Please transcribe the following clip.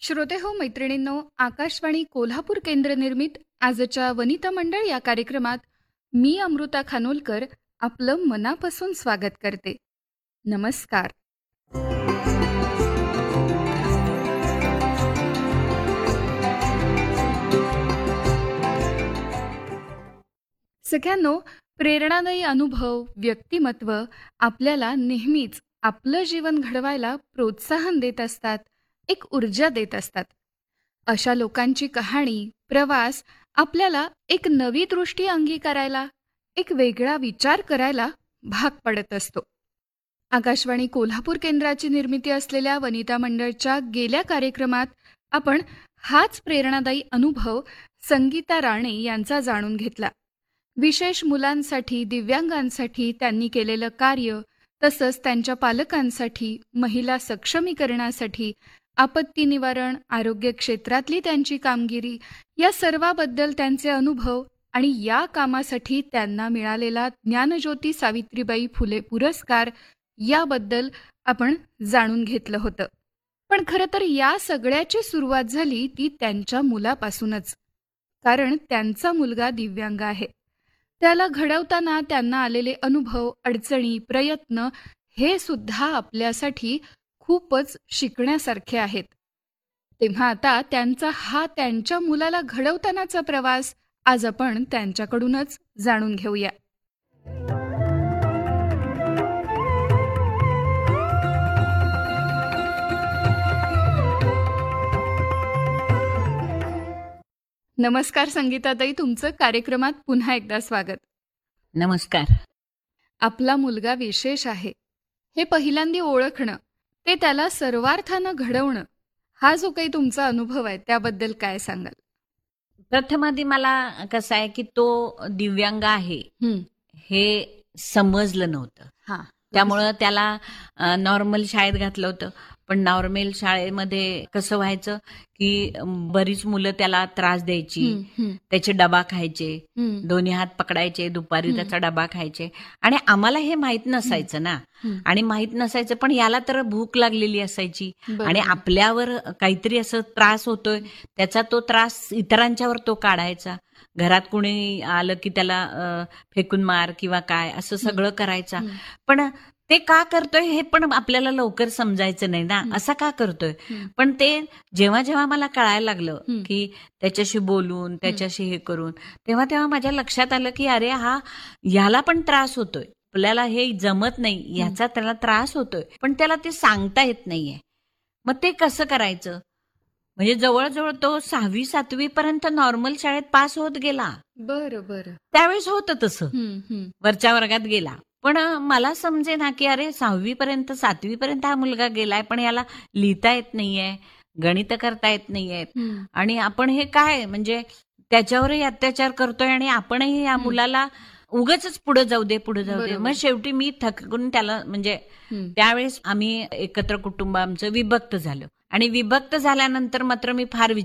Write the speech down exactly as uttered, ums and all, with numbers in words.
श्रोते हो मैत्रिणींनो, आकाशवाणी कोल्हापूर केंद्र निर्मित आजच्या वनिता मंडळ या कार्यक्रमात मी अमृता खानोलकर आपलं मनापासून स्वागत करते. नमस्कार. सगळ्यांनो, प्रेरणादायी अनुभव, व्यक्तिमत्व आपल्याला नेहमीच आपलं जीवन घडवायला प्रोत्साहन देत असतात, एक ऊर्जा देत असतात. अशा लोकांची कहाणी, प्रवास आपल्याला एक नवी दृष्टी अंगीकारायला, एक वेगळा विचार करायला भाग पडत असतो. आकाशवाणी कोल्हापूर केंद्राची निर्मिती असलेल्या वनिता मंडळच्या गेल्या कार्यक्रमात आपण हाच प्रेरणादायी अनुभव संगीता राणे यांचा जाणून घेतला. विशेष मुलांसाठी, दिव्यांगांसाठी त्यांनी केलेलं कार्य, तसंच त्यांच्या पालकांसाठी, महिला सक्षमीकरणासाठी, आपत्ती निवारण, आरोग्य क्षेत्रातली त्यांची कामगिरी, या सर्वाबद्दल त्यांचे अनुभव आणि या कामासाठी त्यांना मिळालेला ज्ञानज्योती सावित्रीबाई फुले पुरस्कार याबद्दल आपण जाणून घेतलं होतं. पण खरं तर या सगळ्याची सुरुवात झाली ती त्यांच्या मुलापासूनच. कारण त्यांचा मुलगा दिव्यांग आहे. त्याला घडवताना त्यांना आलेले अनुभव, अडचणी, प्रयत्न हे सुद्धा आपल्यासाठी खूपच शिकण्यासारखे आहेत. तेव्हा आता त्यांचा हा त्यांच्या मुलाला घडवतानाचा प्रवास आज आपण त्यांच्याकडूनच जाणून घेऊया. नमस्कार संगीताताई, तुमचं कार्यक्रमात पुन्हा एकदा स्वागत. नमस्कार. आपला मुलगा विशेष आहे हे पहिल्यांदा ओळखणं, ते त्याला सर्वार्थानं घडवणं, हा जो काही तुमचा अनुभव आहे त्याबद्दल काय सांगाल? प्रथम आधी मला कसं आहे की तो दिव्यांग आहे हं, हे समजलं नव्हतं. हां, त्यामुळं त्याला नॉर्मल शाळेत घातलं होतं. पण नॉर्मल शाळेमध्ये कसं व्हायचं की अं, बरीच मुलं त्याला त्रास द्यायची, हं, हं, त्याचे डबा खायचे, हं, दोन्ही हात पकडायचे, दुपारी हं. त्याचा डबा खायचे. आणि आम्हाला हे माहीत नसायचं ना, हं. आणि माहीत नसायचं, पण याला तर भूक लागलेली असायची आणि बरोबर. आपल्यावर काहीतरी असं त्रास होतोय, त्याचा तो त्रास इतरांच्यावर तो काढायचा. घरात कुणी आलं की त्याला अं, फेकून मार किंवा काय असं सगळं करायचा. हं, पण ते का करतोय हे पण आपल्याला लवकर समजायचं नाही ना, हं. असा का करतोय. हं, पण ते जेव्हा जेव्हा मला कळायला लागलं हं. की त्याच्याशी बोलून, त्याच्याशी हे करून, तेव्हा तेव्हा माझ्या लक्षात आलं की अरे हा ह्याला पण त्रास होतोय, आपल्याला हे जमत नाही, ह्याचा त्याला त्रास होतोय, पण त्याला ते सांगता येत नाहीये. मग ते कसं करायचं? म्हणजे जवळजवळ तो सहावी सातवी पर्यंत नॉर्मल शाळेत पास होत गेला. बरं बरं. त्यावेळेस होतं तसं, हं, हं, वरच्या वर्गात गेला. पण अ, मला समजे ना की अरे सहावी पर्यंत सातवी पर्यंत हा मुलगा गेलाय, पण याला लिहिता येत नाहीये, गणित करता येत नाहीयेत, हं, आणि आपण हे काय म्हणजे त्याच्यावरही अत्याचार करतोय आणि आपणही या हं. मुलाला उगाचच पुढे जाऊ दे, पुढे जाऊ दे. बरोबर. मग शेवटी मी थकून त्याला म्हणजे हं. त्यावेळेस आम्ही एकत्र कुटुंब आमचं विभक्त झालं, आणि विभक्त झाल्यानंतर मात्र मी फार